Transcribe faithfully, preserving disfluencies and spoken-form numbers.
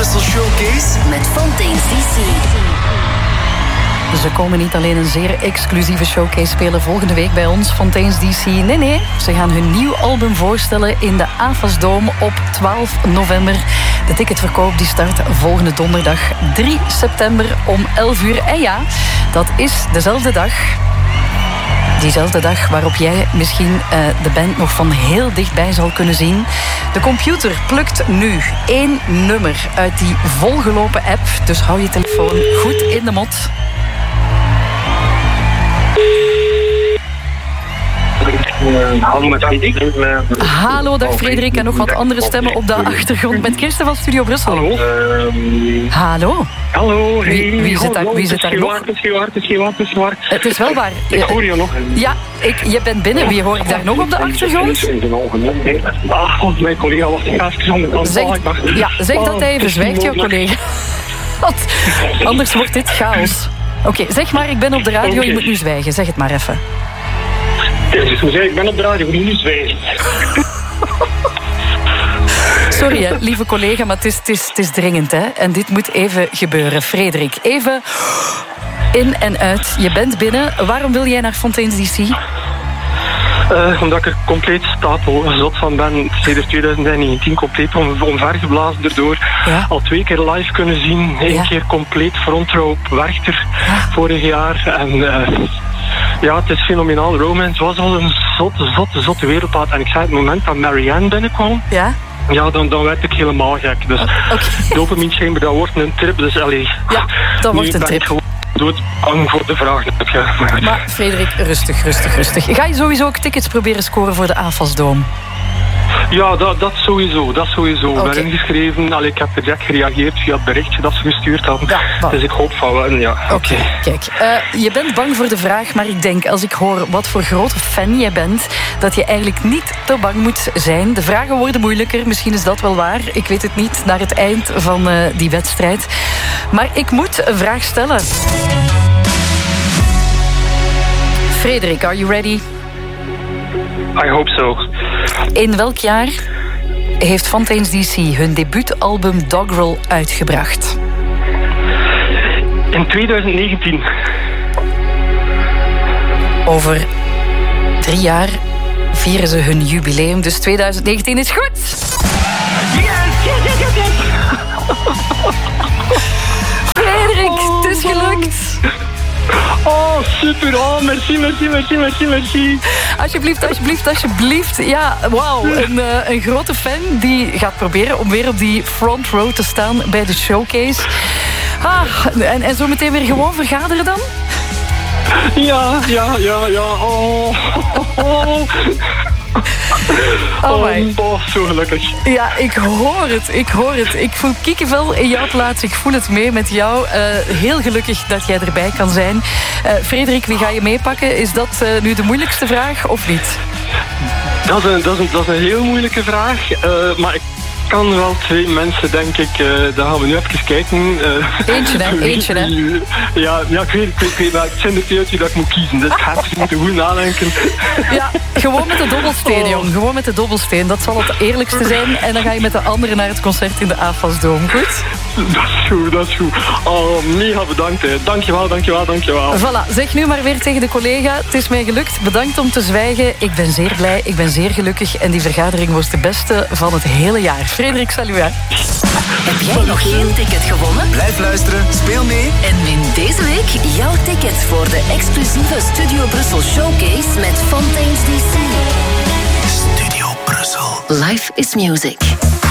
Brussel Showcase met Fontaines D C. Ze komen niet alleen een zeer exclusieve showcase spelen volgende week bij ons, Fontaines D C. Nee, nee, ze gaan hun nieuw album voorstellen in de Avasdome op twaalf november. De ticketverkoop die start volgende donderdag drie september om elf uur. En ja, dat is dezelfde dag. Diezelfde dag waarop jij misschien uh, de band nog van heel dichtbij zal kunnen zien. De computer plukt nu één nummer uit die volgelopen app. Dus hou je telefoon goed in de mot. Uh, hallo met Frederik. Uh, Hallo, dag Frederik. En nog wat andere stemmen op de achtergrond met Kirsten van Studio Brussel. Hallo. Uh, Hallo. Hallo. Hey. Wie, wie zit daar, wie zit daar nog? Het is geen waar, het is geen waar, het is geen waar. Het is wel waar. Ik hoor je nog. Ja, ik, je bent binnen. Wie hoor ik daar nog op de achtergrond? Ah, mijn collega was de gaasjes aan de kant. Zeg, ja, zeg dat even. Zwijgt jouw collega. Want anders wordt dit chaos. Oké, okay, zeg maar, ik ben op de radio. Okay. Je moet nu zwijgen. Zeg het maar even. Dus hoe zei ik, ben op de radio, ik moet nu zwijgen. Sorry, hè, lieve collega, maar het is, het, is, het is dringend, hè. En dit moet even gebeuren. Frederik, even in en uit. Je bent binnen. Waarom wil jij naar Fontaines D C? Uh, omdat ik er compleet stapelzot van ben. Sinds twintig negentien compleet om, omvergeblazen erdoor. Ja. Al twee keer live kunnen zien. Eén ja. keer compleet frontrow op Werchter ja. vorig jaar. En... Uh, ja, het is fenomenaal. Romance was al een zotte, zotte, zotte wereldplaat. En ik zei, het moment dat Marianne binnenkwam... Ja? Ja, dan, dan werd ik helemaal gek. Dus okay. Dopamine Chamber, dat wordt een trip. Dus allee... Ja, dat wordt een trip. Doodbang voor de vraag. Maar Frederik, rustig, rustig, rustig. Ga je sowieso ook tickets proberen scoren voor de Avasdome? Ja, dat, dat sowieso, dat sowieso. Ik okay. ben ingeschreven, allee, ik heb direct gereageerd via het berichtje dat ze gestuurd hadden. Ja, dus ik hoop van wel, ja. Oké, okay. Kijk, uh, je bent bang voor de vraag, maar ik denk, als ik hoor wat voor grote fan jij bent, dat je eigenlijk niet te bang moet zijn. De vragen worden moeilijker, misschien is dat wel waar. Ik weet het niet, naar het eind van uh, die wedstrijd. Maar ik moet een vraag stellen. Frederik, are you ready? I hope so. In welk jaar heeft Fontaines D C hun debuutalbum Doggerel uitgebracht? In twintig negentien. Over drie jaar vieren ze hun jubileum, dus twintig negentien is goed. Yes, yes, yes, yes, yes. Frederik, oh, het is gelukt. Oh, super. Oh, merci, merci, merci, merci, merci. Alsjeblieft, alsjeblieft, alsjeblieft. Ja, wauw. Een, uh, een grote fan die gaat proberen om weer op die front row te staan bij de showcase. Ah, en, en zo meteen weer gewoon vergaderen dan? Ja, ja, ja, ja. Oh, oh. Oh, my. oh, zo gelukkig. Ja, ik hoor het, ik hoor het. Ik voel kiekenvel in jouw plaats, ik voel het mee met jou. Uh, heel gelukkig dat jij erbij kan zijn. Uh, Frederik, wie ga je meepakken? Is dat uh, nu de moeilijkste vraag of niet? Dat is een, dat is een, dat is een heel moeilijke vraag, uh, maar ik kan wel twee mensen, denk ik. Uh, dan gaan we nu even kijken. Uh, eentje, hè? Eentje, hè? Ja, ja ik weet het. Ik weet, maar het zijn er twee uit die dat ik moet kiezen. Dus ik ga even moeten goed nadenken. Ja, gewoon met de dobbelsteen, oh. jong. Gewoon met de dobbelsteen. Dat zal het eerlijkste zijn. En dan ga je met de anderen naar het concert in de Avasdome. Goed? Dat is goed, dat is goed. Oh, mega bedankt. Hè. Dankjewel, dankjewel, dankjewel. Voilà, zeg nu maar weer tegen de collega. Het is mij gelukt. Bedankt om te zwijgen. Ik ben zeer blij. Ik ben zeer gelukkig. En die vergadering was de beste van het hele jaar. Frederik, salut. Heb jij nog geen ticket gewonnen? Blijf luisteren, speel mee. En win deze week jouw ticket voor de exclusieve Studio Brussel Showcase met Fontaines D C. Studio Brussel. Life is music.